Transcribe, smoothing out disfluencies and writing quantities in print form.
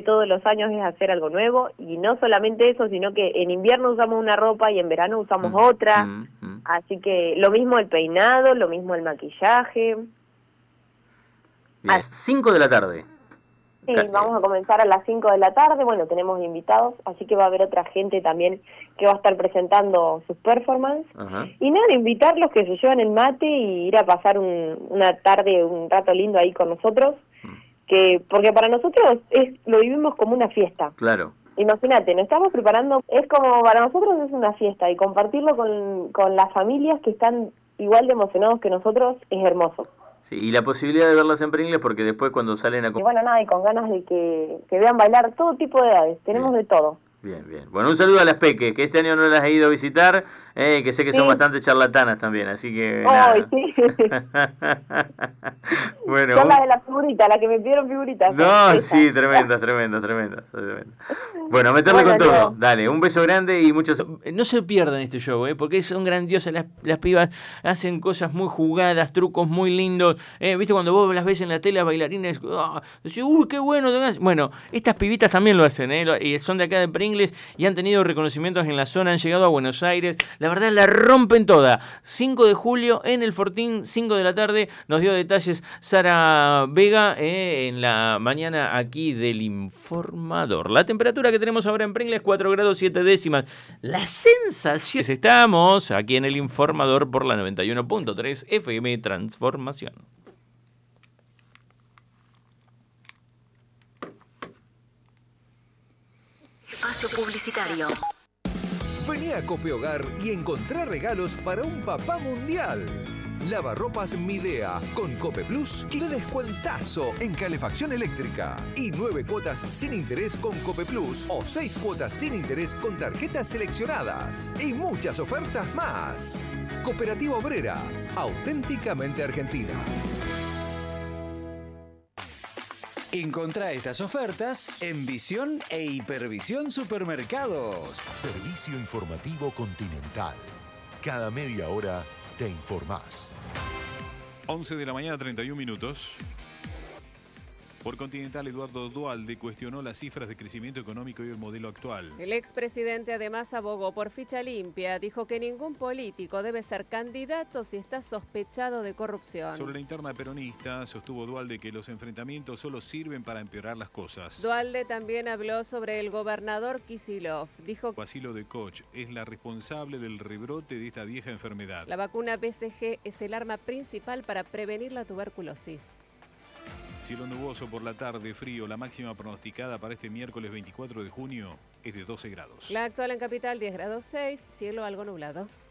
todos los años es hacer algo nuevo, y no solamente eso, sino que en invierno usamos una ropa y en verano usamos otra, así que lo mismo el peinado, lo mismo el maquillaje. Bien. 5 de la tarde. Sí, vamos a comenzar a las 5 de la tarde, bueno, tenemos invitados, así que va a haber otra gente también que va a estar presentando sus performances. Y nada, invitarlos que se lleven el mate y ir a pasar una tarde, un rato lindo ahí con nosotros, porque para nosotros lo vivimos como una fiesta. Claro. Imagínate, nos estamos preparando, es como para nosotros es una fiesta, y compartirlo con las familias que están igual de emocionados que nosotros es hermoso. Sí, y la posibilidad de verlas en Pringles, porque después cuando salen a... Y bueno, nada, y con ganas de que vean bailar todo tipo de edades, tenemos de todo. Bien, bien. Bueno, un saludo a las peques, que este año no las he ido a visitar, que sé que son bastante charlatanas también, así que nada. Sí. Bueno, son las de la figurita, las que me pidieron figuritas. No, sí, tremendas. Bueno, a meterle con todo. Dale, un beso grande y muchos... No se pierdan este show, porque son grandiosas las pibas, hacen cosas muy jugadas, trucos muy lindos. ¿Viste cuando vos las ves en la tele, bailarines? Decís, uy, qué bueno. Bueno, estas pibitas también lo hacen, y son de acá de Pringles y han tenido reconocimientos en la zona, han llegado a Buenos Aires. La verdad, la rompen toda. 5 de julio en el Fortín, 5 de la tarde. Nos dio detalles Sara Vega en la mañana aquí del Informador. La temperatura que tenemos ahora en Pringles, 4 grados 7 décimas. La sensación... Estamos aquí en el Informador por la 91.3 FM Transformación. Espacio publicitario. Vení a Cope Hogar y encontrá regalos para un papá mundial. Lavarropas Midea con Cope Plus, le descuentazo en calefacción eléctrica. Y 9 cuotas sin interés con Cope Plus o 6 cuotas sin interés con tarjetas seleccionadas. Y muchas ofertas más. Cooperativa Obrera, auténticamente argentina. Encontrá estas ofertas en Visión e Hipervisión Supermercados. Servicio informativo Continental. Cada media hora te informás. 11 de la mañana, 31 minutos. Por Continental, Eduardo Duhalde cuestionó las cifras de crecimiento económico y el modelo actual. El expresidente además abogó por ficha limpia. Dijo que ningún político debe ser candidato si está sospechado de corrupción. Sobre la interna peronista, sostuvo Duhalde que los enfrentamientos solo sirven para empeorar las cosas. Duhalde también habló sobre el gobernador Kicillof. Dijo que Basilo de Koch es la responsable del rebrote de esta vieja enfermedad. La vacuna BCG es el arma principal para prevenir la tuberculosis. Cielo nuboso por la tarde, frío. La máxima pronosticada para este miércoles 24 de junio es de 12 grados. La actual en Capital, 10 grados 6, cielo algo nublado.